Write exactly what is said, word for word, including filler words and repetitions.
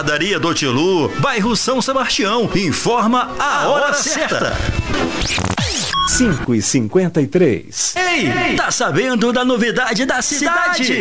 Padaria do Tilu, bairro São Sebastião. Informa a hora certa. cinco e cinquenta e três. Ei, tá sabendo da novidade da cidade?